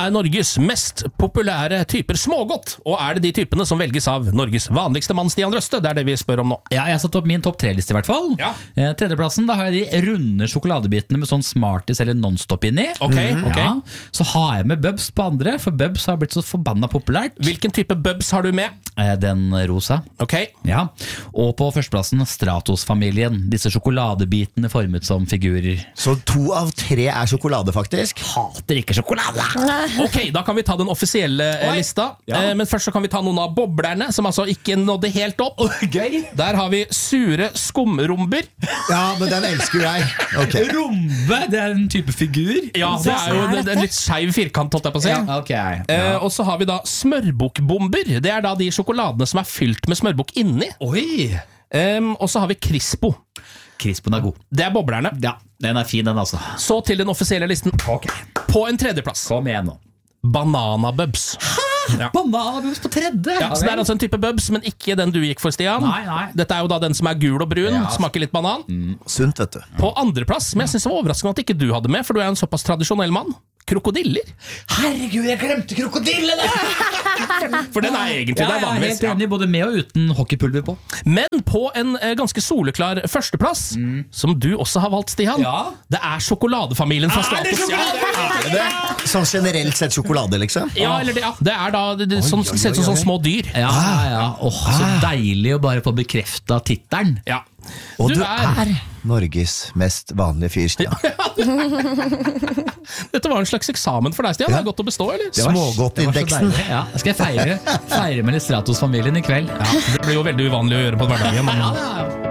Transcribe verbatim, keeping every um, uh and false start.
er Norges mest populære typer smågodt? Og er det de typene som velges av Norges vanligste mann, Stian Røste? Det er det vi spør om nå. Ja, jeg har satt opp min topp tre-liste i hvert fall. Ja. eh, Tredjeplassen, da har jeg de runde sjokoladebitene med sånn Smarties eller Non-Stop inni. Ok, ok. Ja. Så har jeg med Bubs på andre, for Bubs har blitt så forbanna populært. Hvilken type Bubs har du med? eh, Den rosa. Ok. Ja. Og på førsteplassen Stratos-familien. Disse sjokoladebitene formet som figurer. Så to av tre er sjokolade, faktisk. Hater ikke sjokolade! Ok, da kan vi ta den offisielle eh, Oi. lista. Ja. Eh, Men først så kan vi ta noen av boblerne, som altså ikke nådde helt opp. Gøy! Der har vi sure skumromber. Ja, men den elsker jeg. Ok. Rombe, det er en type figur. Ja, det er jo en, en litt skeiv firkant, holdt jeg på å si. Ja, ok. Eh, og så har vi da smørbukkbomber. Det er da de sjokoladene som er fylt med smørbukk inni. Oi! Um, og så har vi Crispo. Crispen er god. Det er boblerne. Ja, den er fin den altså. Så til den offisielle listen. På en tredjeplass Kom igjen nå. Bananabubs. Ja. Bananabubs på tredje! Ja, så det er altså en type bubs, men ikke den du gikk for, Stian. Nei, nei. Dette er jo da den som er gul og brun. Ja. Smaker litt banan. Sunt, vet du. På andreplass, men jeg synes det var overraskende at ikke du hadde med, for du er en såpass tradisjonell mann. Krokodiller. Herregud, jeg glemte krokodillene! For den er egentlig Ja, der jeg er vanligvis. helt enig, både med og uten hockeypulver på. Men på en eh, ganske soleklar førsteplass, som du også har valgt, Stian, Ja. det er sjokoladefamilien fra Er det Stratos. Ja, sjokolade? det er det. Sånn generelt sett sjokolade, liksom. Ja, eller det, ja. Det er da det, det, sånn, oi, ser ut som oi, sånne oi. små dyr. Ja, ja, ja. Åh, så deilig å bare få bekrefta tittelen. Ja. Og Du du er- er Norges mest vanlige fyr, Stian. Dette var en slags eksamen for deg, Stian. Det er godt å bestå, eller? Det var- Smågodtindeksen. det var så deilig. Ja, skal jeg feire, feire med litt Stratos-familien i kveld. Det blir jo veldig uvanlig å gjøre på hverdagen. Men Ja, ja, ja.